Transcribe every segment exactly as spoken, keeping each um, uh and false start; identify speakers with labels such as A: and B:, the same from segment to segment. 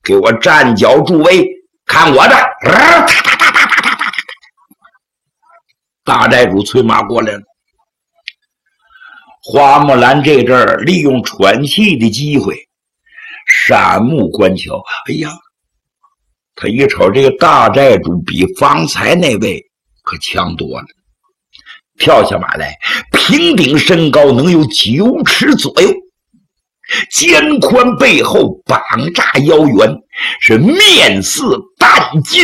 A: 给我站脚助威，看我的！呃、大寨主催马过来了。花木兰这阵儿利用喘气的机会，闪目观瞧。哎呀，他一瞅这个大寨主比方才那位可强多了。跳下马来，平顶身高能有九尺左右，肩宽背厚，膀炸腰圆，是面似淡金。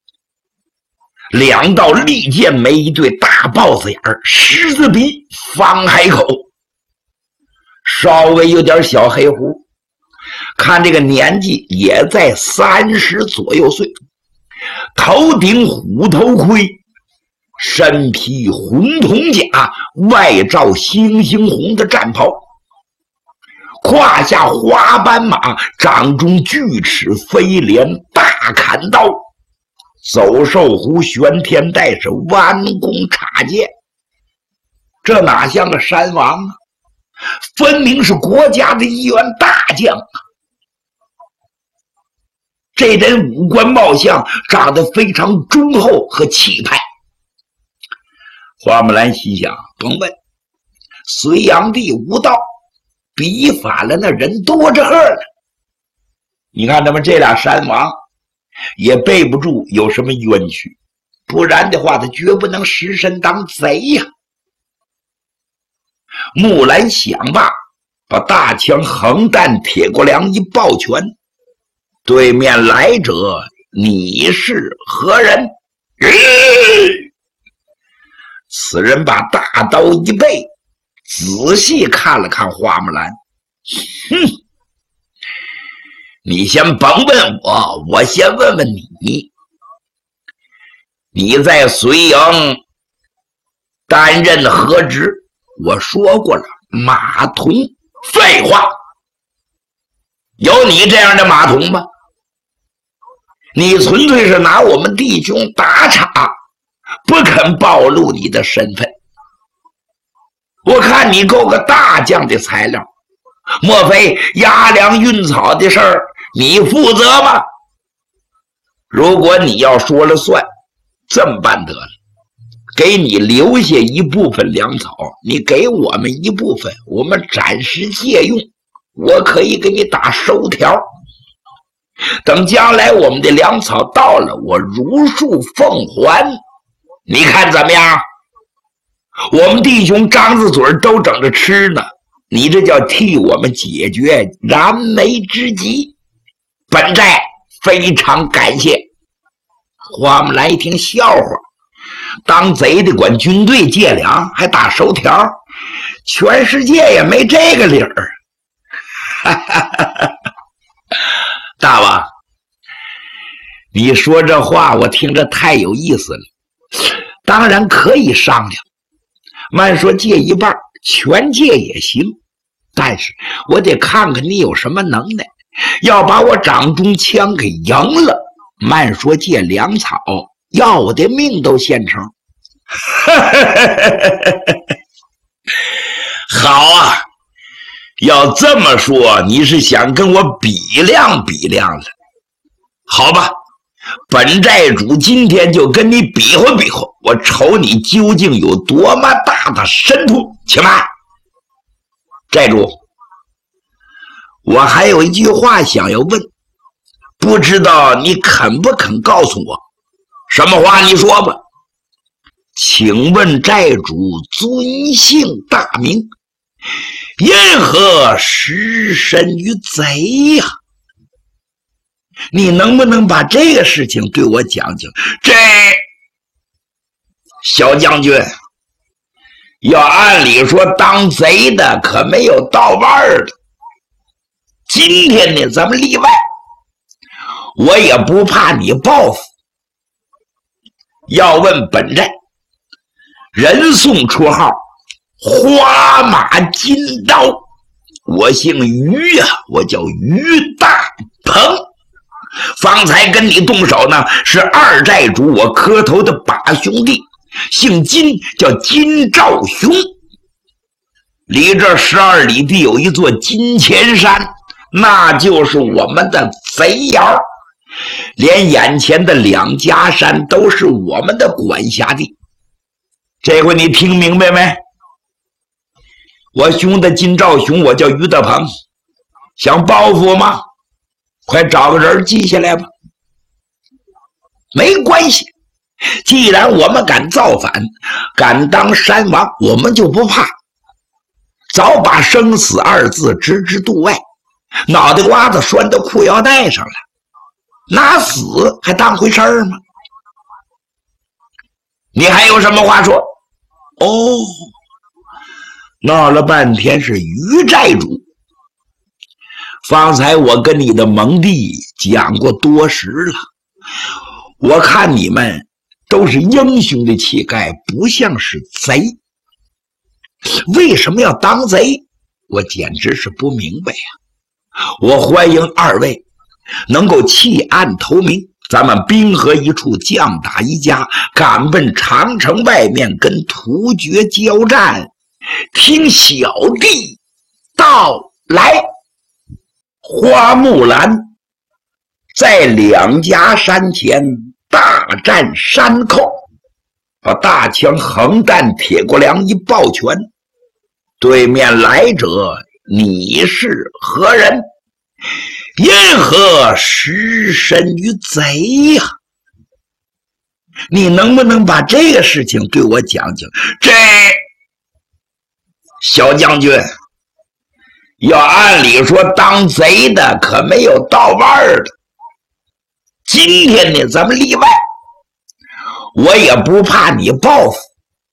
A: 两道利剑眉，一对大豹子眼儿，狮子鼻，方海口，稍微有点小黑胡，看这个年纪也在三十左右岁，头顶虎头盔，身披红铜甲，外罩猩猩红的战袍，胯下花斑马，掌中巨齿飞镰大砍刀，走兽弧玄天带是弯弓插箭，这哪像个山王啊？分明是国家的一员大将啊！这人五官貌相，长得非常忠厚和气派。花木兰心想，甭问，隋炀帝无道，比反了那人多着呵呢。你看他们这俩山王也背不住有什么冤屈，不然的话他绝不能实身当贼呀。木兰想罢，把大枪横弹铁过梁一抱拳，对面来者，你是何人？呃此人把大刀一背，仔细看了看花木兰，哼，你先甭问我，我先问问你，你在隋营担任何职？我说过了，马童。废话，有你这样的马童吗？你纯粹是拿我们弟兄打岔，不肯暴露你的身份。我看你够个大将的材料，莫非押粮运草的事儿你负责吗？如果你要说了算，这么办得了，给你留下一部分粮草，你给我们一部分，我们暂时借用，我可以给你打收条。等将来我们的粮草到了，我如数奉还，你看怎么样？我们弟兄张着嘴都整着吃呢，你这叫替我们解决燃眉之急，本寨非常感谢。花木兰一听笑话，当贼的管军队借粮还打收条，全世界也没这个理儿。大王，你说这话我听着太有意思了，当然可以商量，慢说借一半，全借也行，但是我得看看你有什么能耐，要把我掌中枪给赢了，慢说借粮草，要我的命都现成。好啊，要这么说，你是想跟我比量比量了？好吧，本寨主今天就跟你比划比划，我瞅你究竟有多么大的身图。且慢，寨主，我还有一句话想要问，不知道你肯不肯告诉我？什么话？你说吧。请问寨主尊姓大名？因何失身于贼呀、啊？你能不能把这个事情对我讲讲？这小将军，要按理说当贼的可没有到腕的，今天呢咱们例外，我也不怕你报复。要问本寨，人送绰号花马金刀，我姓于呀、啊，我叫于大鹏。方才跟你动手呢，是二寨主我磕头的把兄弟，姓金，叫金兆雄。离这十二里地有一座金钱山，那就是我们的肥窑，连眼前的两家山都是我们的管辖地。这回你听明白没？我兄的金兆雄，我叫于德鹏，想报复吗？快找个人记下来吧。没关系，既然我们敢造反，敢当山王，我们就不怕。早把生死二字置之度外，脑袋瓜子拴到裤腰带上了，拿死还当回事儿吗？你还有什么话说？哦，闹了半天是于寨主。方才我跟你的蒙弟讲过多时了，我看你们都是英雄的气概，不像是贼。为什么要当贼？我简直是不明白呀！我欢迎二位能够弃暗投明，咱们兵合一处，将打一家，赶奔长城外面跟突厥交战。听小弟道来。花木兰在两家山前大战山寇，把大枪横弹铁国梁一抱拳，对面来者你是何人？因何失身于贼呀、啊？你能不能把这个事情对我讲讲？这小将军，要按理说当贼的可没有到腕的，今天呢咱们例外，我也不怕你报复。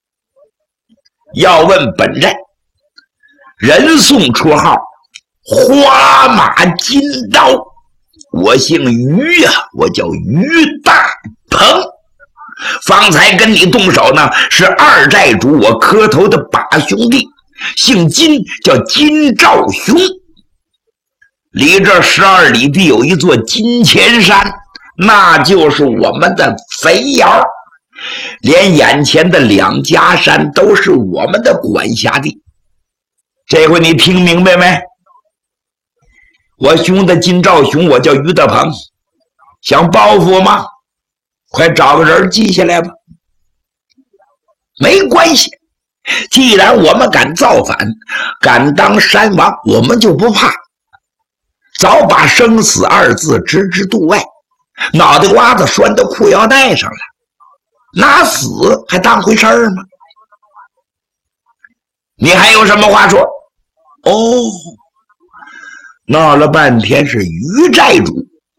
A: 要问本寨人送绰号花马金刀，我姓于啊，我叫于大鹏。方才跟你动手呢是二寨主我磕头的把兄弟，姓金，叫金兆雄。离这十二里地有一座金钱山，那就是我们的肥窑，连眼前的两家山都是我们的管辖地。这回你听明白没？我兄的金兆雄，我叫于德鹏，想报复吗？快找个人记下来吧。没关系，既然我们敢造反，敢当山王，我们就不怕。早把生死二字置之度外，脑袋瓜子拴到裤腰带上了，拿死还当回事儿吗？你还有什么话说？哦，闹了半天是于寨主。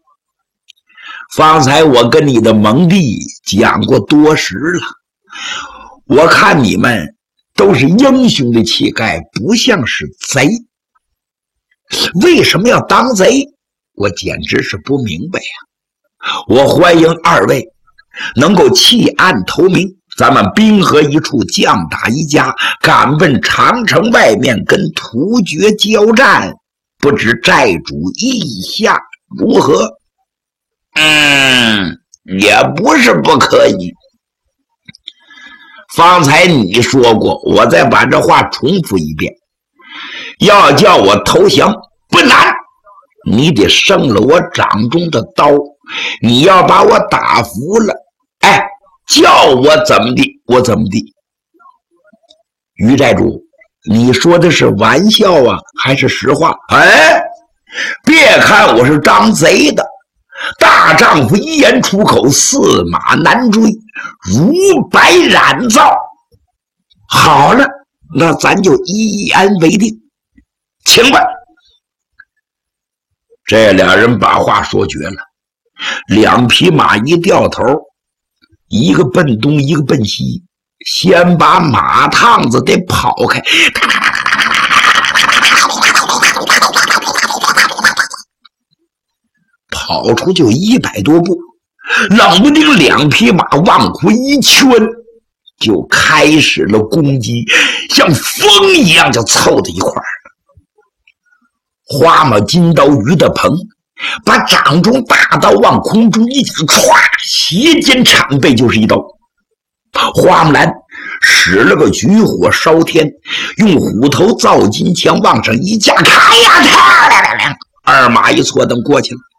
A: 方才我跟你的蒙弟讲过多时了，我看你们都是英雄的气概，不像是贼。为什么要当贼？我简直是不明白呀！我欢迎二位能够弃暗投明，咱们兵合一处，将打一家，赶奔长城外面跟突厥交战。不知寨主意下如何？嗯，也不是不可以。方才你说过，我再把这话重复一遍，要叫我投降不难，你得胜了我掌中的刀，你要把我打服了，哎，叫我怎么地我怎么地。于寨主，你说的是玩笑啊还是实话？哎，别看我是当贼的，大丈夫一言出口，驷马难追，如白染皂。好了，那咱就一言为定，请问。这俩人把话说绝了，两匹马一掉头，一个奔东一个奔西，先把马趟子得跑开，跑出就一百多步，冷不丁两匹马往回一圈，就开始了攻击，像风一样就凑在一块儿。花马金刀于德鹏把掌中大刀往空中一举，唰，斜肩铲背就是一刀。花木兰使了个举火烧天，用虎头造金枪往上一架，咔呀嚓，二马一错蹬过去了。